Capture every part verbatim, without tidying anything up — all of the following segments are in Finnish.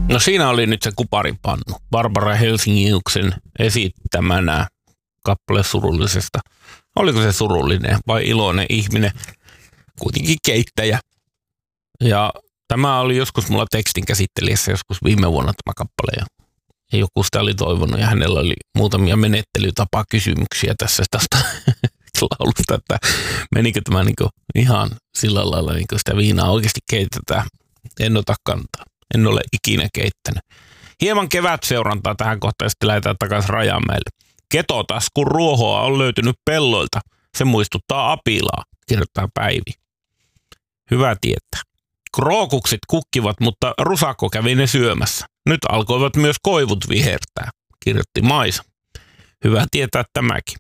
No siinä oli nyt se kuparipannu. Barbara Helsingiuksen esittämänä kappale surullisesta. Oliko se surullinen vai iloinen ihminen? Kuitenkin keittäjä. Ja tämä oli joskus mulla tekstin käsittelijässä joskus viime vuonna tämä kappale. Ja joku sitä oli toivonut ja hänellä oli muutamia menettelytapakysymyksiä tässä tästä laulusta, että menikö tämä niinku ihan sillä lailla niinku sitä viinaa oikeasti keitetään. En ota kantaa. En ole ikinä keittänyt. Hieman kevätseurantaa tähän kohtaan ja sitten lähdetään takaisin Rajamäelle. Ketotaskun ruohoa on löytynyt pelloilta. Se muistuttaa apilaa, kirjoittaa Päivi. Hyvä tietää. Krookukset kukkivat, mutta rusakko kävi ne syömässä. Nyt alkoivat myös koivut vihertää, kirjoitti Maisa. Hyvä tietää tämäkin.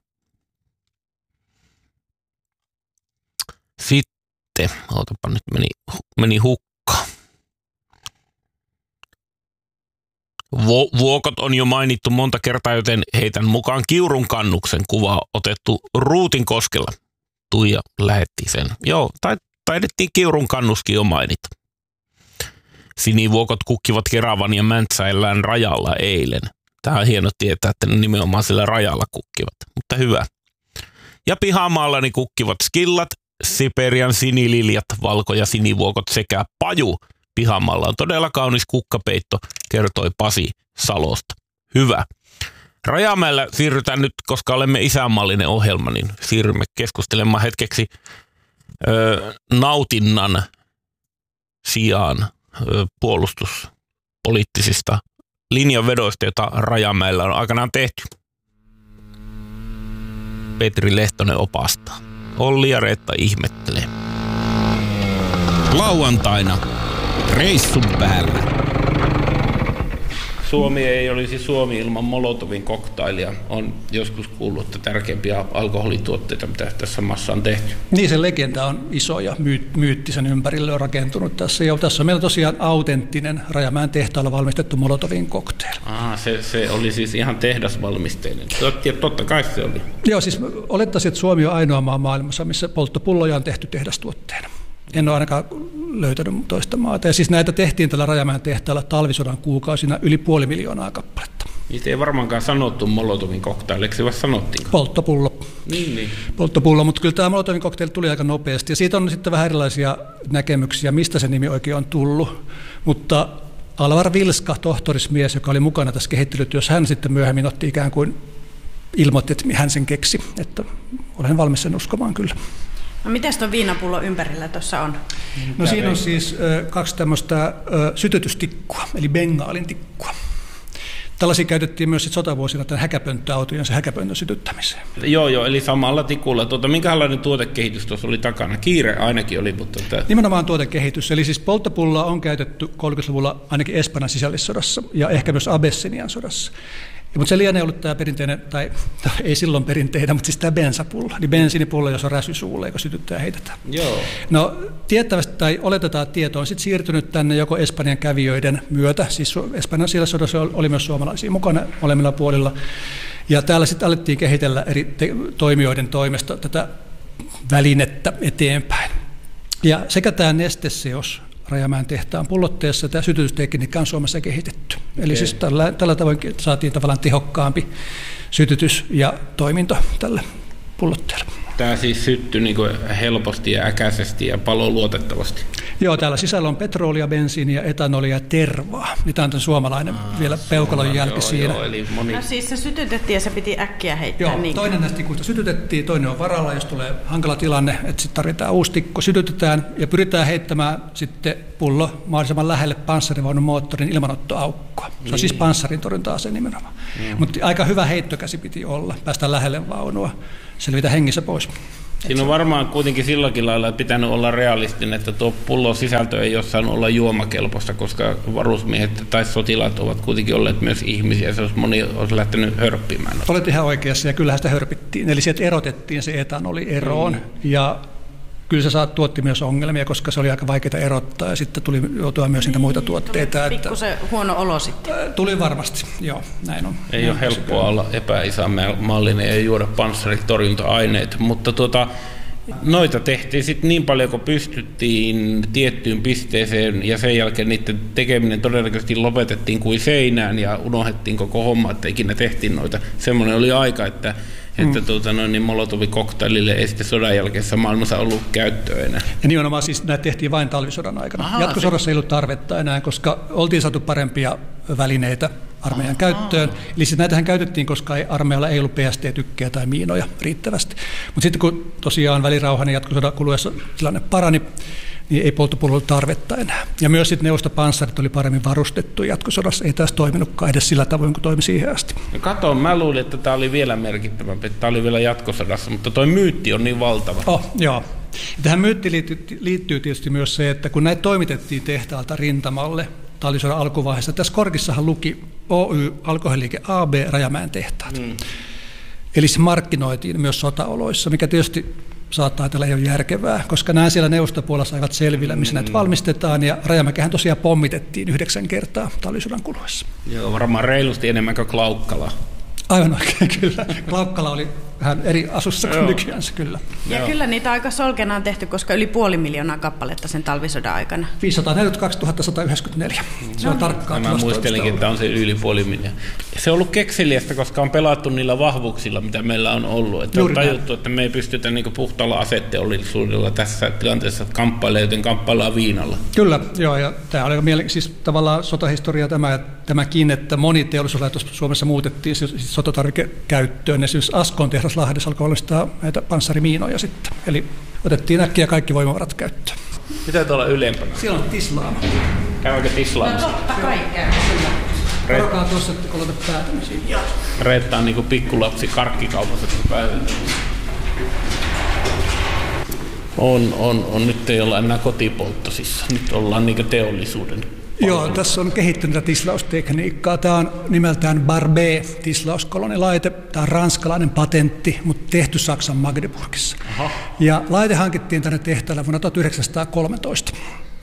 Sitten, ootapa nyt meni, meni hukkaan. Vuokot on jo mainittu monta kertaa, joten heitän mukaan Kiurun kannuksen kuva otettu Ruutinkoskella. Tuija lähetti sen. Joo, taidettiin Kiurun kannuskin jo mainita. Sinivuokot kukkivat Keravan ja Mäntsäilään rajalla eilen. Tämä on hieno tietää, että ne nimenomaan sillä rajalla kukkivat, mutta hyvä. Ja pihamaallani kukkivat skillat, Siperian sinililjat, valko- ja sinivuokot sekä paju. Pihamaalla on todella kaunis kukkapeitto, kertoi Pasi Salosta. Hyvä. Rajamäellä siirrytään nyt, koska olemme isänmaallinen ohjelma, niin siirrymme keskustelemaan hetkeksi ö, nautinnan sijaan ö, puolustuspoliittisista linjanvedoista, joita Rajamäellä on aikanaan tehty. Petri Lehtonen opastaa. Olli ja Reetta ihmettelee. Lauantaina reissun päällä. Suomi ei olisi Suomi ilman Molotovin koktailia. On joskus kuullut, että tärkeimpiä alkoholituotteita, mitä tässä maassa on tehty. Niin, se legenda on iso ja myy- myytti sen ympärille on rakentunut tässä. Ja tässä on meillä tosiaan autenttinen Rajamäen tehtaalla valmistettu Molotovin cocktail. Ah, se, se oli siis ihan tehdasvalmisteinen. Totta, totta kai se oli. Joo, siis olettaisin, että Suomi on ainoa maa maailmassa, missä polttopulloja on tehty tehdastuotteena. En ole ainakaan löytänyt toista maata. Ja siis näitä tehtiin tällä Rajamäen tehtaalla talvisodan kuukausina yli puoli miljoonaa kappaletta. Niitä ei varmaankaan sanottu Molotovin cocktail, eikö se vai sanottiin? Polttopullo. Niin, niin. Polttopullo, mutta kyllä tämä Molotovin cocktail tuli aika nopeasti. Ja siitä on sitten vähän erilaisia näkemyksiä, mistä se nimi oikein on tullut. Mutta Alvar Vilska, tohtorismies, joka oli mukana tässä kehittelytyössä, hän sitten myöhemmin otti ikään kuin ilmoitti, että hän sen keksi. Että olen valmis sen uskomaan kyllä. No mitäs tuon viinapullo ympärillä tuossa on? No siinä on siis ö, kaksi tämmöistä ö, sytytystikkua, eli bengaalin tikkua. Tällaisia käytettiin myös sit sotavuosina tämän häkäpönttöautojen se häkäpöntön sytyttämiseen. Joo, joo, eli samalla tikulla. Tuota, minkälainen tuotekehitys tuossa oli takana? Kiire ainakin oli, mutta... Tämä... Nimenomaan tuotekehitys. Eli siis polttopulloa on käytetty kolmekymmentäluvulla ainakin Espanjan sisällissodassa ja ehkä myös Abessinian sodassa. Mutta se lienee ollut tämä perinteinen, tai ei silloin perinteinen, mutta siis tämä bensapulla, niin bensiinipullo, jos on räsy suulle, joka sytyttää ja heitetään. Joo. No tiettävästi tai oletetaan, että tieto on sitten siirtynyt tänne joko Espanjan kävijöiden myötä, siis Espanjan sisällissodassa oli myös suomalaisia mukana molemmilla puolilla, ja täällä sitten alettiin kehitellä eri te- toimijoiden toimesta tätä välinettä eteenpäin. Ja sekä tämä nesteseos Rajamäen tehtaan pullotteessa tämä sytytystekniikka on Suomessa kehitetty. Okay. Eli siis tällä, tällä tavoin saatiin tavallaan tehokkaampi sytytys ja toiminto tälle pullotteelle. Tämä siis syttyi niin kuin helposti ja äkäisesti ja paloi luotettavasti. Joo, täällä sisällä on petrolia, bensiiniä, etanolia ja tervaa. Niin tämä on tämän suomalainen Aa, vielä peukalon jälki joo, siinä. Joo, eli moni... No siis se sytytettiin ja se piti äkkiä heittää. Joo, niin. Toinen näistä tikuista sytytettiin, toinen on varalla, jos tulee hankala tilanne, että sitten tarvitaan uusi tikko. Sytytetään ja pyritään heittämään sitten pullo mahdollisimman lähelle panssarivaunun moottorin ilmanottoaukkoa. Se on niin. Siis panssarin torjunta-ase nimenomaan. Mm. Mutta aika hyvä heittokäsi piti olla, päästä lähelle vaunua, selvitä hengissä pois. Siinä on varmaan kuitenkin silläkin lailla pitänyt olla realistinen, että tuo pullon sisältö ei jossain olla juomakelpoista, koska varusmiehet tai sotilaat ovat kuitenkin olleet myös ihmisiä, se olisi moni olisi lähtenyt hörppimään. Olet ihan oikeassa ja kyllähän sitä hörpittiin, eli sieltä erotettiin se etanoli eroon mm. ja kyllä se tuotti myös ongelmia, koska se oli aika vaikeaa erottaa ja sitten tuli joutua myös niitä muita tuotteita. Tuli pikkusen huono olo sitten. Tuli varmasti, joo, näin on. Ei näin ole helppoa olla epäisänmaallinen ja juoda panssaritorjunta-aineita, mutta tuota, Noita tehtiin sitten niin paljon, kun pystyttiin tiettyyn pisteeseen ja sen jälkeen niiden tekeminen todennäköisesti lopetettiin kuin seinään ja unohdettiin koko homma, että ikinä tehtiin noita. Semmoinen oli aika, että että mm. tuota, noin, niin Molotovi-koktailille ei sitten sodan jälkeisessä maailmassa ollut käyttöä enää. Ja nimenomaan siis näitä tehtiin vain talvisodan aikana. Aha, Jatkosodassa se... ei ollut tarvetta enää, koska oltiin saatu parempia välineitä armeijan Aha. käyttöön. Eli siis näitähän käytettiin, koska ei, armeijalla ei ollut P S T-tykkejä tai miinoja riittävästi. Mutta sitten kun tosiaan välirauhan ja jatkosodan kuluessa tilanne parani, niin ei polttopululla ollut tarvetta enää. Ja myös sitten neuvostopanssarit oli paremmin varustettu jatkosodassa. Ei taas toiminutkaan edes sillä tavoin, kun toimi siihen asti. No kato, mä luulin, että tämä oli vielä merkittävämpi, että tämä oli vielä jatkosodassa, mutta toi myytti on niin valtava. Oh, joo. Ja tähän myyttiin liittyy, liittyy tietysti myös se, että kun näitä toimitettiin tehtaalta rintamalle talvisodan alkuvaiheessa, tässä korkissahan luki Oy, alkoholiliike A B, Rajamäen tehtaat. Mm. Eli se markkinoitiin myös sotaoloissa, mikä tietysti saattaa ajatella ei ole järkevää, koska nämä siellä neuvostopuolella saivat selvillä, missä näitä valmistetaan, ja Rajamäkehän tosiaan pommitettiin yhdeksän kertaa talvisodan kuluessa. Joo, varmaan reilusti enemmän kuin Klaukkala. Aivan oikein, kyllä. Klaukkala oli vähän eri asussa kuin nykyäänsä, kyllä. Ja Joo. kyllä niitä aika solkenaan tehty, koska yli puoli miljoonaa kappaletta sen talvisodan aikana. viisisataaneljäkymmentäkaksi sata yhdeksänkymmentäneljä. Se no, on tarkkaa. Mä muistelinkin, että on se yli puoli miljoonaa. Se on ollut kekseliästä, koska on pelattu niillä vahvuuksilla, mitä meillä on ollut. Että on tajuttu, että me ei pystytä niin puhtaalla aseteollisuudella tässä tilanteessa kamppailemaan, joten kamppaillaan viinalla. Kyllä, joo. Ja tämä oli mielen... siis tavallaan sotahistoria tämä, tämäkin, että moni teollisuuslaitos Suomessa muutettiin siis sotatarvikekäyttöön. Esimerkiksi Askon tehdas Lahdessa alkoi valmistaa näitä panssarimiinoja sitten. Eli otettiin äkkiä kaikki voimavarat käyttöön. Mitä tuolla ylempänä? Siellä on tislaama. Käydäänkö tislaamassa? No totta kai käy. Varokaa tuossa, että kolme päätämisiin. Reetta on niin kuin pikkulapsi karkkikaupassa. On, on, on. Nyt ei olla enää kotipolttosissa. Nyt ollaan niin kuin teollisuuden. Joo, tässä on kehittynyt tislaustekniikkaa. Tämä on nimeltään Barbet-tislauskolonilaite. Tämä on ranskalainen patentti, mutta tehty Saksan Magdeburgissa. Aha. Ja laite hankittiin tänne tehtaalle vuonna tuhatyhdeksänsataakolmetoista.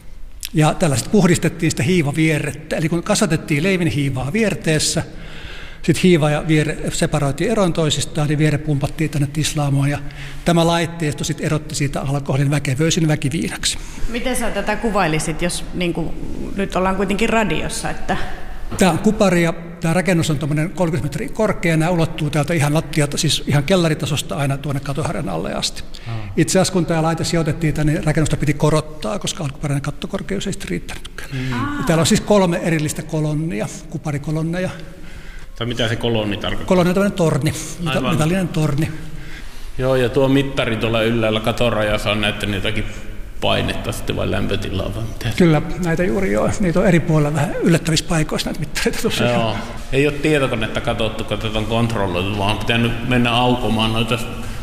Ja tällaiset puhdistettiin sitä hiivavierrettä. Eli kun kasvatettiin leivinhiivaa vierteessä, sitten hiiva ja vierre separoitiin eroon toisistaan, niin vierre pumpattiin tänne tislaamoon. Ja tämä laitteisto sitten erotti siitä alkoholin väkevöisin väkiviinaksi. Miten sä tätä kuvailisit, jos niin kuin, nyt ollaan kuitenkin radiossa? Että... Tämä on kupari ja tämä rakennus on kolmekymmentä metriä korkea. Nämä ulottuu täältä ihan lattialta, siis ihan kellaritasosta aina tuonne katoharjan alle asti. Ah. Itse asiassa kun tämä laite sijoitettiin tänne, niin rakennusta piti korottaa, koska alkuperäinen kattokorkeus ei sitten riittänytkään. Mm. Täällä on siis kolme erillistä kolonnia, kuparikolonneja. Tai mitä se kolonni tarkoittaa? Kolonni on tämmöinen torni, Aivan. metallinen torni. Joo, ja tuo mittari tuolla ylhäällä katorajassa on näyttänyt jotakin painetta sitten vai lämpötilaa vai mitä? Kyllä, näitä juuri joo. Niitä on eri puolilla vähän yllättävissä paikoissa näitä mittareita tosiaan. Joo, ei ole tietokonetta katsottu, kun tätä on kontrolloitu, vaan on pitänyt mennä aukomaan noita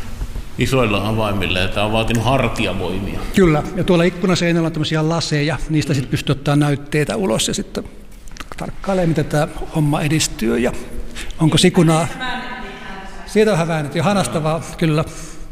isoilla avaimilla, ja tämä on vaatinut hartiavoimia. Kyllä, ja tuolla ikkunaseinällä on tämmöisiä laseja, niistä mm. sitten pystyy ottaa näytteitä ulos ja sitten tarkkailee, miten tämä homma edistyy ja onko sikunaa. Siitä on häväänyt ja hanastavaa, kyllä.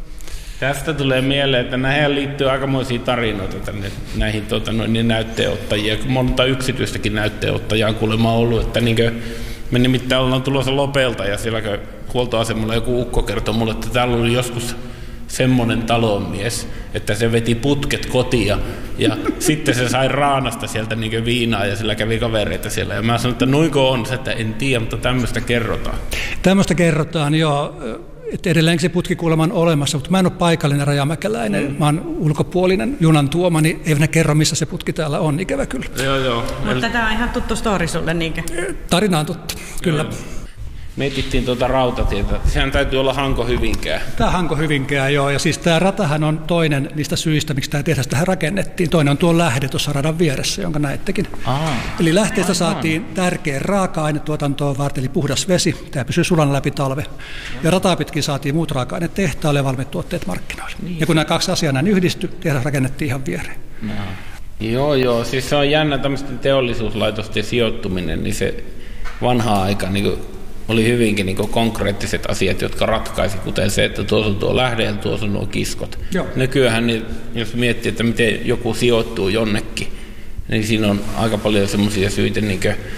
Tästä tulee mieleen, että näihin liittyy aikamoisia tarinoita tänne, näihin tuota, noin, näytteenottajia. Monta yksityistäkin näytteenottajaa on kuulemma ollut, että niinkö, me nimittäin ollaan tulossa Lopelta ja siellä huoltoasemalla joku ukko kertoi mulle, että täällä oli joskus semmoinen talonmies, että se veti putket kotia ja sitten se sai raanasta sieltä niin viinaa ja sillä kävi kavereita siellä. Ja mä sanoin, että noinko on se, että en tiedä, mutta tämmöistä kerrotaan. Tämmöistä kerrotaan, joo. Että edelleenkin se putkikuulema on olemassa, mutta mä en ole paikallinen rajamäkeläinen, mm. mä oon ulkopuolinen junan tuoma, niin ei ne kerro, missä se putki täällä on, ikävä kyllä. Joo, joo. Mutta tämä on ihan tuttu story sulle, niinkö? Tarina on tuttu, kyllä. Joo. Mietittiin tuota rautatietä. Sehän täytyy olla Hanko-Hyvinkää. Tämä Hanko-Hyvinkää, joo. Ja siis tämä ratahan on toinen niistä syistä, miksi tämä tehdas tähän rakennettiin. Toinen on tuo lähde tuossa radan vieressä, jonka näettekin. Aa, eli lähteestä aivan. Saatiin tärkeä raaka-ainetuotantoa varten, eli puhdas vesi. Tämä pysyy sulana läpi talve. Ja rataa pitkin saatiin muut raaka-aineet tehtaalle ja valmiit tuotteet markkinoille. Niin. Ja kun nämä kaksi asiaa näin yhdistyi, tehdas rakennettiin ihan viereen. No. Joo, joo. Siis se on jännä tämmöisten teollisuuslaitosten sijoittuminen, niin se vanha aika niin kuin oli hyvinkin niin konkreettiset asiat, jotka ratkaisi, kuten se, että tuossa on tuo lähde ja tuossa on nuo kiskot. Joo. Nykyään, niin, jos miettii, että miten joku sijoittuu jonnekin, niin siinä on aika paljon semmoisia syitä, niin kuin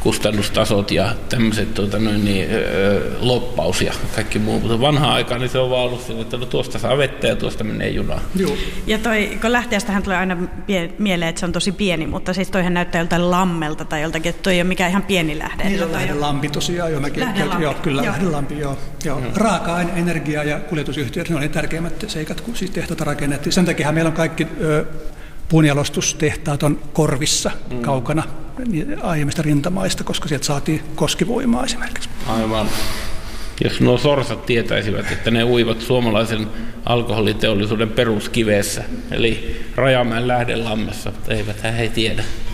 kustannustasot ja tämmöiset tuota, noin, niin, öö, loppaus ja kaikki muu. Mutta vanhaan aikaan niin se on vaan ollut siinä, että no, tuosta saa vettä ja tuosta menee junaan. Joo. Ja toi, kun lähteestähän tulee aina pie- mieleen, että se on tosi pieni, mutta siis toihan näyttää joltain lammelta tai joltakin, että toi ei ole mikään ihan pieni lähde. Niin on lähdelampi tosiaan. Jo, mäkin, lähdelampi. Joo, kyllä Joo. lähdelampi, joo. joo. Mm. Raaka-aine, energia ja kuljetusyhtiöt, ne on ne tärkeimmät seikat, kun siis tehtaita rakennettiin. Sen takia meillä on kaikki ö, puunjalostustehtaat on korvissa mm. kaukana aiemmista rintamaista, koska sieltä saatiin koskivoimaa esimerkiksi. Aivan. Jos nuo sorsat tietäisivät, että ne uivat suomalaisen alkoholiteollisuuden peruskiveessä, eli Rajamäen lähdelammessa, mutta eivät he tiedä.